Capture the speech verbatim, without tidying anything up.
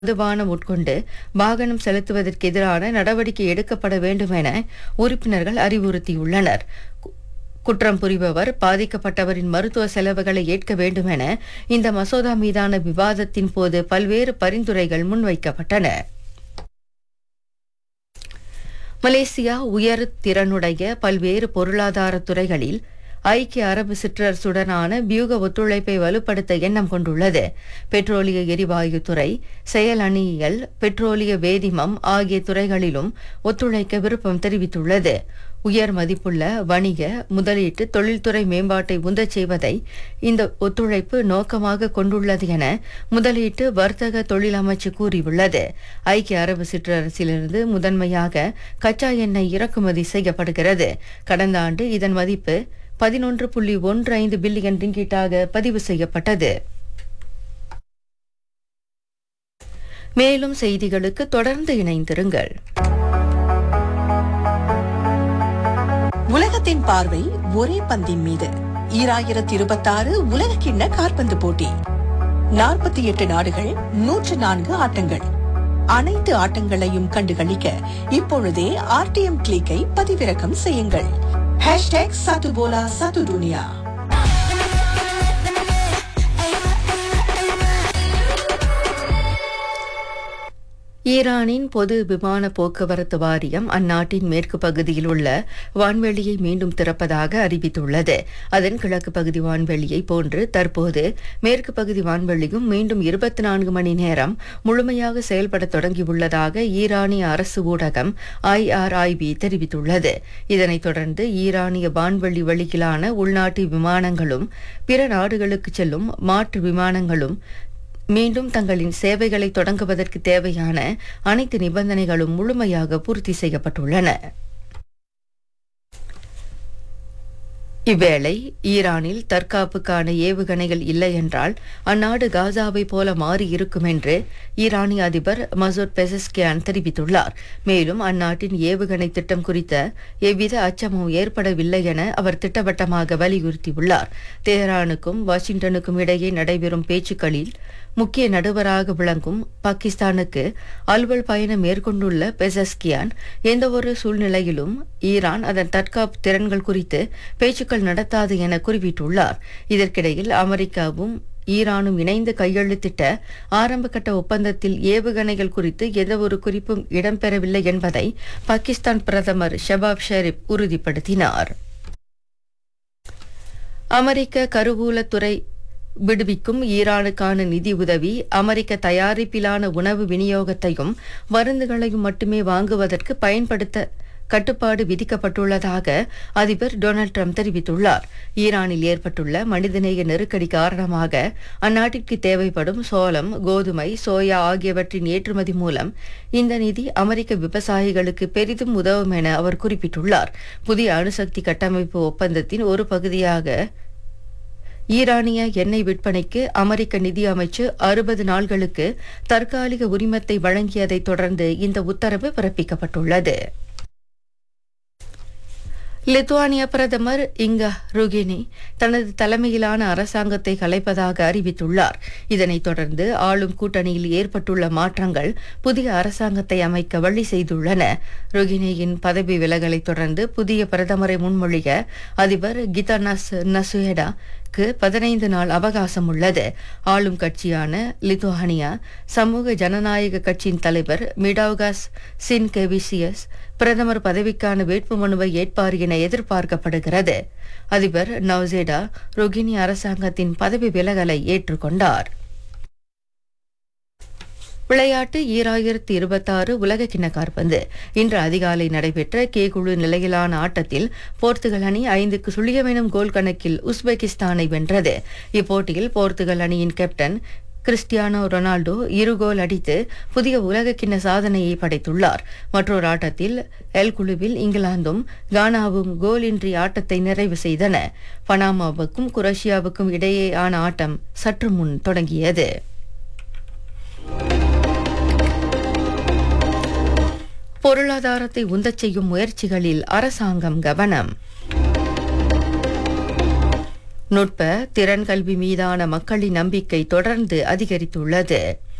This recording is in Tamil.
மதுபானம் உட்கொண்டு வாகனம் செலுத்துவதற்கு எதிரான நடவடிக்கை எடுக்கப்பட வேண்டும் என உறுப்பினர்கள் அறிவுறுத்தியுள்ளனர். குற்றம் புரிபவர் பாதிக்கப்பட்டவரின் மருத்துவ செலவுகளை ஏற்க வேண்டும் என இந்த மசோதா மீதான விவாதத்தின் போது பல்வேறு பரிந்துரைகள் முன்வைக்கப்பட்டன. மலேசியா உயர் திறனுடைய பல்வேறு பொருளாதார துறைகளில் ஐக்கிய அரபு சிற்றரசுடனான வியூக ஒத்துழைப்பை வலுப்படுத்த எண்ணம் கொண்டுள்ளது. பெட்ரோலிய எரிவாயு துறை, செயல் அணியியல், பெட்ரோலிய வேதிமம் ஆகிய துறைகளிலும் ஒத்துழைக்க விருப்பம் தெரிவித்துள்ளது. உயர் மதிப்புள்ள வணிக முதலீட்டு தொழில்துறை மேம்பாட்டை உந்தச் செய்வதை இந்த ஒத்துழைப்பு நோக்கமாக கொண்டுள்ளது என முதலீட்டு வர்த்தக தொழில் அமைச்சு கூறியுள்ளது. ஐக்கிய அரபு சிற்றரசிலிருந்து முதன்மையாக கச்சா எண்ணெய் இறக்குமதி செய்யப்படுகிறது. கடந்த ஆண்டு இதன் மதிப்பு பதினொன்று புள்ளி ஒன்று ஐந்து பில்லியன் ரிங்கீட்டாக பதிவு செய்யப்பட்டது. மேலும் செய்திகளுக்கு தொடர்ந்து இணைந்திருங்கள். உலகத்தின் பார்வை ஒரே பந்தின் மீது. ஈராயிரத்தி இருபத்தி ஆறு உலக கிண்ண காற்பந்து போட்டி. நாற்பத்தி எட்டு நாடுகள், நூற்று நான்கு ஆட்டங்கள். அனைத்து ஆட்டங்களையும் கண்டுகளிக்க இப்பொழுதே ஆர்டிஎம் கிளிக்கை பதிவிறக்கம் செய்யுங்கள். ஹேஷ்டேக் சத்து போலா சத்து துனியா. ஈரானின் பொது விமான போக்குவரத்து வாரியம் அந்நாட்டின் மேற்கு பகுதியில் உள்ள வான்வெளியை மீண்டும் திறப்பதாக அறிவித்துள்ளது. அதன் கிழக்கு பகுதி வான்வெளியை போன்று தற்போது மேற்கு பகுதி வான்வெளியும் மீண்டும் இருபத்தி நான்கு மணி நேரம் முழுமையாக செயல்பட தொடங்கியுள்ளதாக ஈரானிய அரசு ஊடகம் ஐஆர்ஐபி தெரிவித்துள்ளது. இதனைத் தொடர்ந்து ஈரானிய வான்வெளி வழியிலான உள்நாட்டு விமானங்களும் பிற நாடுகளுக்கு செல்லும் மாற்று விமானங்களும் மீண்டும் தங்களின் சேவைகளை தொடங்குவதற்கு தேவையான அனைத்து நிபந்தனைகளும் முழுமையாக பூர்த்தி செய்யப்பட்டுள்ளன. இவ்வேளை ஈரானில் தற்காப்புக்கான ஏவுகணைகள் இல்லை என்றால் அந்நாடு காசாவை போல மாறியிருக்கும் என்று ஈரானிய அதிபர் மசூத் பெசஸ்கியான் தெரிவித்துள்ளார். மேலும் அந்நாட்டின் ஏவுகணை திட்டம் குறித்த எவ்வித அச்சமும் ஏற்படவில்லை என அவர் திட்டவட்டமாக வலியுறுத்தியுள்ளார். தெஹரானுக்கும் வாஷிங்டனுக்கும் இடையே நடைபெறும் பேச்சுக்களில் முக்கிய நடுவராக விளங்கும் பாகிஸ்தானுக்கு அலுவல் பயணம் மேற்கொண்டுள்ள பெசஸ்கியான் எந்தவொரு சூழ்நிலையிலும் ஈரான் அதன் தற்காப்பு திறன்கள் குறித்து பேச்சுக்கள் நடத்தாது என குறிப்பிட்டுள்ளார். இதற்கிடையில் அமெரிக்காவும் ஈரானும் இணைந்து கையெழுத்திட்ட ஆரம்பகட்ட ஒப்பந்தத்தில் ஏவுகணைகள் குறித்து எந்தவொரு குறிப்பும் இடம்பெறவில்லை என்பதை பாகிஸ்தான் பிரதமர் ஷபாப் ஷெரீப் உறுதிப்படுத்தினார். அமெரிக்க கருவூலத்துறை விடுவிக்கும் ஈரானுக்கான நிதி உதவி அமெரிக்க தயாரிப்பிலான உணவு விநியோகத்தையும் மருந்துகளையும் மட்டுமே வாங்குவதற்கு பயன்படுத்த கட்டுப்பாடு விதிக்கப்பட்டுள்ளதாக அதிபர் டொனால்ட் ட்ரம்ப் தெரிவித்துள்ளார். ஈரானில் ஏற்பட்டுள்ள மனிதநேய நெருக்கடி காரணமாக அந்நாட்டிற்கு தேவைப்படும் சோளம், கோதுமை, சோயா ஆகியவற்றின் ஏற்றுமதி மூலம் இந்த நிதி அமெரிக்க விவசாயிகளுக்கு பெரிதும் உதவும் என அவர் குறிப்பிட்டுள்ளார். புதிய அணுசக்தி கட்டமைப்பு ஒப்பந்தத்தின் ஒரு பகுதியாக ஈரானிய எண்ணெய் விற்பனைக்கு அமெரிக்க நிதி அமைச்சு அறுபது நாள்களுக்கு தற்காலிக உரிமத்தை வழங்கியதைத் தொடர்ந்து இந்த உத்தரவு பிறப்பிக்கப்பட்டுள்ளது. லித்துவானிய பிரதமர் இங்கா ருகினி தனது தலைமையிலான அரசாங்கத்தை கலைப்பதாக அறிவித்துள்ளார். இதனைத் தொடர்ந்து ஆளும் கூட்டணியில் ஏற்பட்டுள்ள மாற்றங்கள் புதிய அரசாங்கத்தை அமைக்க வழி செய்துள்ளன. ருகினியின் பதவி விலகலைத் தொடர்ந்து புதிய பிரதமரை முன்மொழிய அதிபர் கிதானஸ் நசுஹெடா பதினைந்து நாள் அவகாசம் உள்ளது. ஆளும் கட்சியான லித்துவானியா சமூக ஜனநாயக கட்சியின் தலைவர் மிடாவ்காஸ் சின்கெவிசியஸ் பிரதமர் பதவிக்கான வேட்புமனுவை ஏற்பார் என எதிர்பார்க்கப்படுகிறது. அதிபர் நவ்சேடா ருகினி அரசாங்கத்தின் பதவி விலகலை ஏற்றுக்கொண்டார். விளையாட்டு ஈராயிரத்தி இருபத்தி ஆறு உலக கிண்ண காற்பந்து இன்று அதிகாலை நடைபெற்ற கே குழு நிலையிலான ஆட்டத்தில் போர்த்துகல் அணி ஐந்துக்கு சுழியம் எனும் கோல் கணக்கில் உஸ்பெகிஸ்தானை வென்றது. இப்போட்டியில் போர்த்துகல் அணியின் கேப்டன் கிறிஸ்டியானோ ரொனால்டோ இரு கோல் அடித்து புதிய உலக கிண்ண சாதனையை படைத்துள்ளார். மற்றொரு ஆட்டத்தில் எல் குழுவில் இங்கிலாந்தும் கானாவும் கோலின்றி ஆட்டத்தை நிறைவு செய்தன. பனாமாவுக்கும் குரோஷியாவுக்கும் இடையேயான ஆட்டம் சற்று முன் தொடங்கியது. பொருளாதாரத்தை உந்தச் செய்யும் முயற்சிகளில் அரசாங்கம் கவனம். நுட்ப திறன் கல்வி மீதான மக்களின் நம்பிக்கை தொடர்ந்து அதிகரித்துள்ளது.